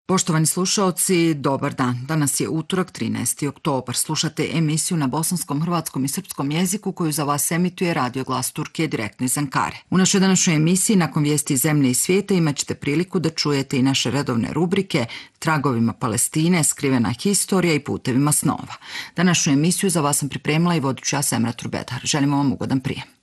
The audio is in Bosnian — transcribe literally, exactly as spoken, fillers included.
Poštovani slušaoci, dobar dan. Danas je utorak, trinaesti oktobar. Slušate emisiju na bosanskom, hrvatskom i srpskom jeziku koju za vas emituje Radio Glas Turkije direktno iz Ankare. U našoj današnjoj emisiji, nakon vijesti iz zemlje i svijeta, imat ćete priliku da čujete i naše redovne rubrike Tragovima Palestine, Skrivena historija i Putevima snova. Današnju emisiju za vas sam pripremila i vodit ću ja Semra Turbedar. Želimo vam ugodan prijem.